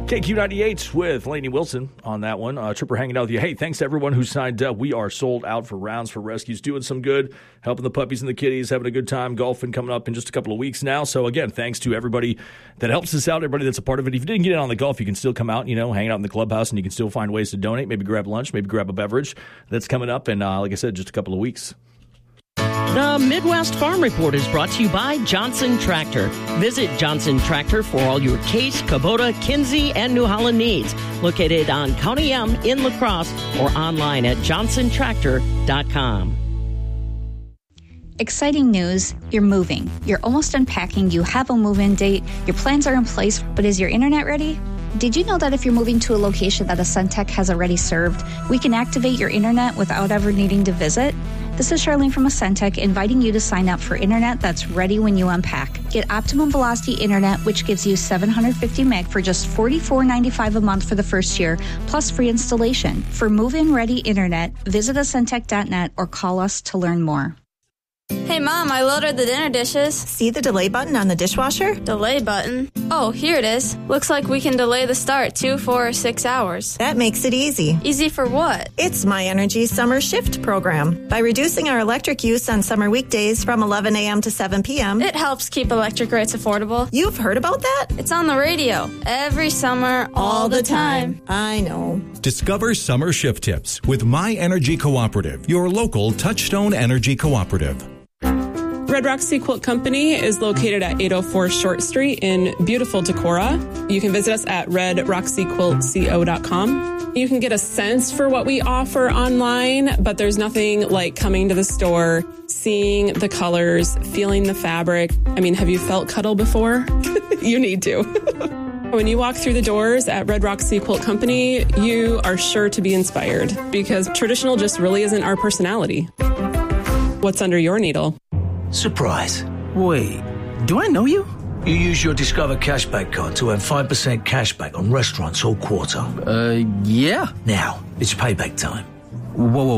KQ98 with Lainey Wilson on that one. Tripper hanging out with you. Hey, thanks to everyone who signed up. We are sold out for Rounds for Rescues, doing some good, helping the puppies and the kitties, having a good time, golfing coming up in just a couple of weeks now. So, again, thanks to everybody that helps us out, everybody that's a part of it. If you didn't get in on the golf, you can still come out, hang out in the clubhouse, and you can still find ways to donate, maybe grab lunch, maybe grab a beverage. That's coming up in, like I said, just a couple of weeks. The Midwest Farm Report is brought to you by Johnson Tractor. Visit Johnson Tractor for all your Case, Kubota, Kinsey, and New Holland needs. Located on County M in La Crosse or online at johnsontractor.com. Exciting news, you're moving. You're almost unpacking, you have a move-in date, your plans are in place, but is your internet ready? Did you know that if you're moving to a location that a SunTech has already served, we can activate your internet without ever needing to visit? This is Charlene from SunTech inviting you to sign up for internet that's ready when you unpack. Get Optimum Velocity Internet, which gives you 750 meg for just $44.95 a month for the first year, plus free installation. For move-in ready internet, visit suntech.net or call us to learn more. Hey, Mom, I loaded the dinner dishes. See the delay button on the dishwasher? Delay button? Oh, here it is. Looks like we can delay the start 2, 4, or 6 hours. That makes it easy. Easy for what? It's My Energy Summer Shift program. By reducing our electric use on summer weekdays from 11 a.m. to 7 p.m., it helps keep electric rates affordable. You've heard about that? It's on the radio. Every summer, all the time. I know. Discover summer shift tips with My Energy Cooperative, your local Touchstone Energy Cooperative. Red Rock Sea Quilt Company is located at 804 Short Street in beautiful Decorah. You can visit us at redrocksequiltco.com. You can get a sense for what we offer online, but there's nothing like coming to the store, seeing the colors, feeling the fabric. I mean, have you felt cuddle before? You need to. When you walk through the doors at Red Rock Sea Quilt Company, you are sure to be inspired because traditional just really isn't our personality. What's under your needle? Surprise. Wait, do I know you? You use your Discover Cashback card to earn 5% cashback on restaurants all quarter. Yeah. Now, it's payback time. Whoa.